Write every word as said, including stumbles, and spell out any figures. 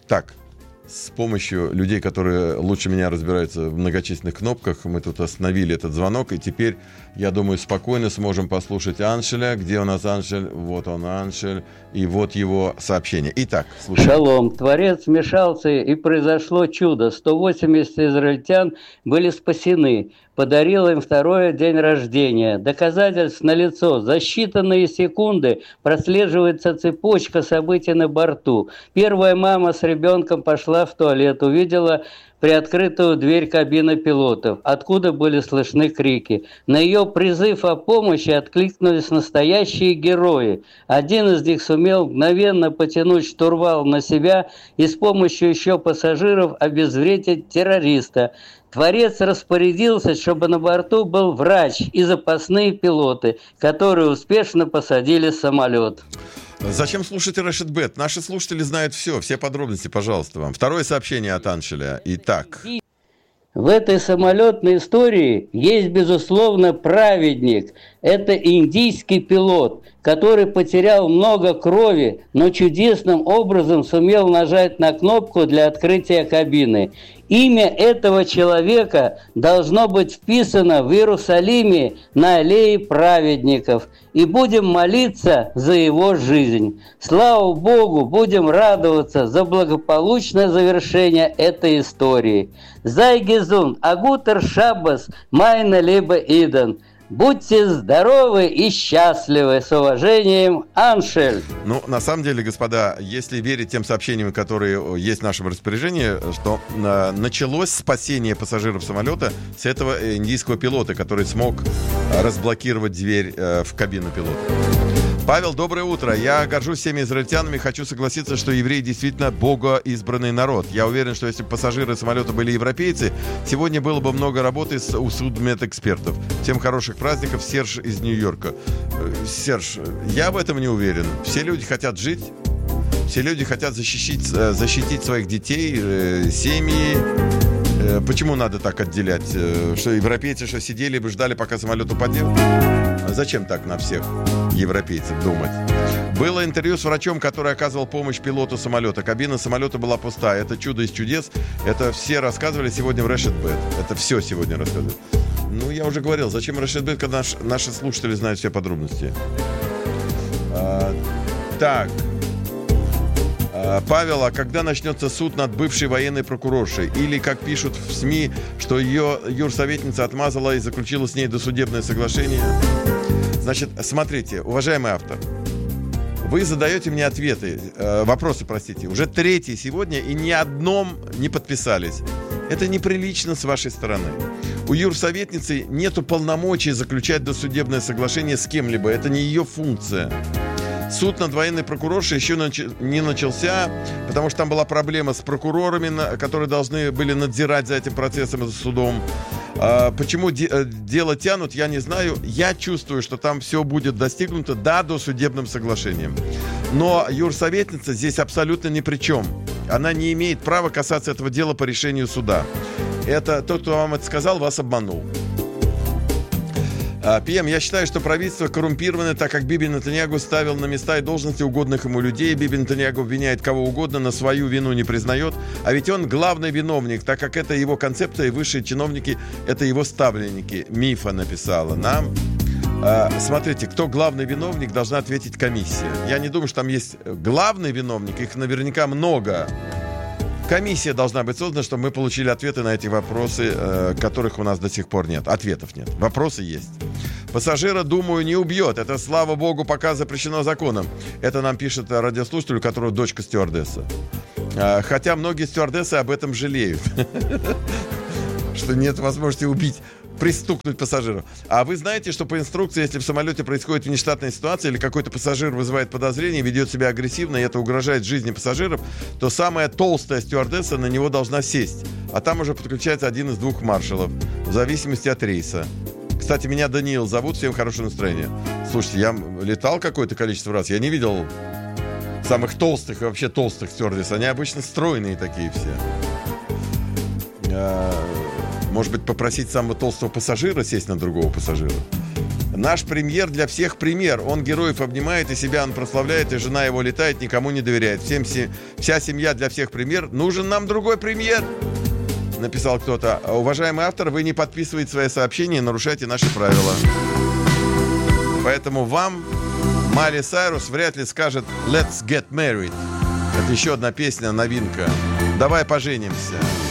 Так, с помощью людей, которые лучше меня разбираются в многочисленных кнопках, мы тут остановили этот звонок, и теперь, я думаю, спокойно сможем послушать Аншеля. Где у нас Аншель? Вот он, Аншель, и вот его сообщение. Итак, слушаем. Шалом. Творец вмешался, и произошло чудо. сто восемьдесят израильтян были спасены. Подарил им второй день рождения. Доказательств налицо. За считанные секунды прослеживается цепочка событий на борту. Первая мама с ребенком пошла в туалет, увидела приоткрытую дверь кабины пилотов, откуда были слышны крики. На ее призыв о помощи откликнулись настоящие герои. Один из них сумел мгновенно потянуть штурвал на себя и с помощью еще пассажиров обезвредить террориста. Творец распорядился, чтобы на борту был врач и запасные пилоты, которые успешно посадили самолет. Зачем слушать Решет Бет? Наши слушатели знают все, все подробности, пожалуйста, вам. Второе сообщение от Аншеля. Итак. В этой самолетной истории есть, безусловно, праведник. Это индийский пилот, который потерял много крови, но чудесным образом сумел нажать на кнопку для открытия кабины. Имя этого человека должно быть вписано в Иерусалиме на аллее праведников. И будем молиться за его жизнь. Слава Богу, будем радоваться за благополучное завершение этой истории. Зай гезун, агутер шаббас, майна либо иден. Будьте здоровы и счастливы. С уважением, Аншель. Ну, на самом деле, господа, если верить тем сообщениям, которые есть в нашем распоряжении, что э, началось спасение пассажиров самолета с этого индийского пилота, который смог разблокировать дверь э, в кабину пилота. Павел, доброе утро. Я горжусь всеми израильтянами, хочу согласиться, что евреи действительно богоизбранный народ. Я уверен, что если бы пассажиры самолета были европейцы, сегодня было бы много работы с, у судмедэкспертов. Всем хороших праздников. Серж из Нью-Йорка. Серж, я в этом не уверен. Все люди хотят жить, все люди хотят защитить, защитить своих детей, семьи. Почему надо так отделять? Что европейцы что сидели бы, ждали, пока самолет упадет? Зачем так на всех европейцев думать? Было интервью с врачом, который оказывал помощь пилоту самолета. Кабина самолета была пустая. Это чудо из чудес. Это все рассказывали сегодня в Решет Бет. Это все сегодня рассказывали. Ну, я уже говорил, зачем Решет Бет, когда наш, наши слушатели знают все подробности. А, так... Павел, а когда начнется суд над бывшей военной прокуроршей? Или, как пишут в СМИ, что ее юрсоветница отмазала и заключила с ней досудебное соглашение? Значит, смотрите, уважаемый автор, вы задаете мне ответы, э, вопросы, простите, уже третий сегодня, и ни одном не подписались. Это неприлично с вашей стороны. У юрсоветницы нету полномочий заключать досудебное соглашение с кем-либо. Это не ее функция. Суд над военной прокуроршей еще не начался, потому что там была проблема с прокурорами, которые должны были надзирать за этим процессом и за судом. Почему дело тянут, я не знаю. Я чувствую, что там все будет достигнуто, да, досудебным соглашением. Но юрсоветница здесь абсолютно ни при чем. Она не имеет права касаться этого дела по решению суда. Это тот, кто вам это сказал, вас обманул. пи эм, я считаю, что правительство коррумпировано, так как Биби Нетаньяху ставил на места и должности угодных ему людей. Биби Нетаньяху обвиняет кого угодно, но свою вину не признает. А ведь он главный виновник, так как это его концепция, и высшие чиновники — это его ставленники. Мифа написала нам. А, смотрите, кто главный виновник, должна ответить комиссия. Я не думаю, что там есть главный виновник, их наверняка много. Комиссия должна быть создана, чтобы мы получили ответы на эти вопросы, э, которых у нас до сих пор нет. Ответов нет. Вопросы есть. Пассажира, думаю, не убьет. Это, слава богу, пока запрещено законом. Это нам пишет радиослушатель, у которого дочка стюардесса. Э, хотя многие стюардессы об этом жалеют. Что нет возможности убить, пристукнуть пассажиров. А вы знаете, что по инструкции, если в самолете происходит внештатная ситуация или какой-то пассажир вызывает подозрение, ведет себя агрессивно, и это угрожает жизни пассажиров, то самая толстая стюардесса на него должна сесть. А там уже подключается один из двух маршалов, в зависимости от рейса. Кстати, меня Даниил зовут, всем хорошего настроения. Слушайте, я летал какое-то количество раз, я не видел самых толстых и вообще толстых стюардесс. Они обычно стройные такие все. Может быть, попросить самого толстого пассажира сесть на другого пассажира? Наш премьер для всех пример. Он героев обнимает, и себя он прославляет, и жена его летает, никому не доверяет. Всем се... Вся семья для всех пример. Нужен нам другой премьер, написал кто-то. Уважаемый автор, вы не подписываете свои сообщения, нарушаете наши правила. Поэтому вам Майли Сайрус вряд ли скажет «Let's get married». Это еще одна песня, новинка. Давай поженимся.